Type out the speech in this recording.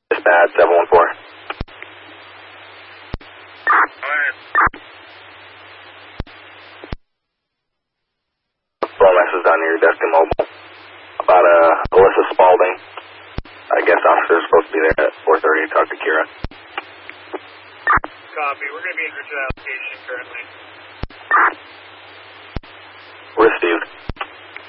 Dispatch 714. Full message on your desk and mobile about Alyssa Spalding. I guess officer's supposed to be there at 4:30 to talk to Kira. Copy. We're going to be in pursuit of that location currently.